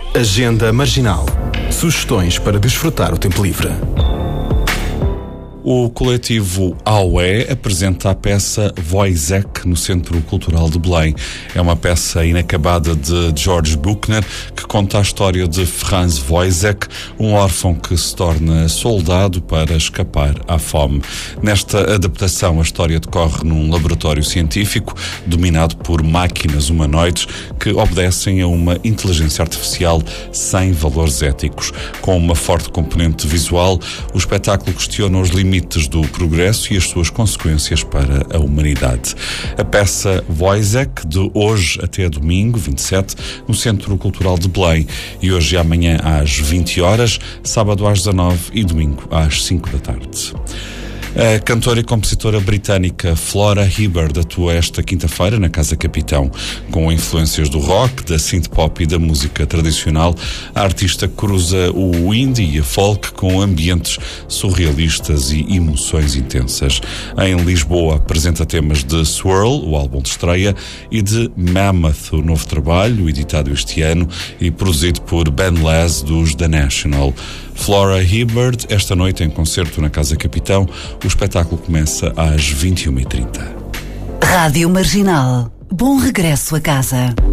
Agenda Marginal. Sugestões para desfrutar o tempo livre. O coletivo AUE apresenta a peça Wojciech no Centro Cultural de Belém. É uma peça inacabada de George Buchner que conta a história de Franz Wojciech, um órfão que se torna soldado para escapar à fome. Nesta adaptação, a história decorre num laboratório científico dominado por máquinas humanoides que obedecem a uma inteligência artificial sem valores éticos. Com uma forte componente visual, o espetáculo questiona os limites do progresso e as suas consequências para a humanidade. A peça Wojciech, de hoje até domingo, 27, no Centro Cultural de Belém, e hoje e amanhã às 20 horas, sábado às 19 e domingo às 5 da tarde. A cantora e compositora britânica Flora Hibberd atua esta quinta-feira na Casa Capitão. Com influências do rock, da synth-pop e da música tradicional, a artista cruza o indie e a folk com ambientes surrealistas e emoções intensas. Em Lisboa, apresenta temas de Swirl, o álbum de estreia, e de Mammoth, o novo trabalho, editado este ano e produzido por Ben Les, dos The National. Flora Hibberd, esta noite em concerto na Casa Capitão. O espetáculo começa às 21h30. Rádio Marginal. Bom regresso a casa.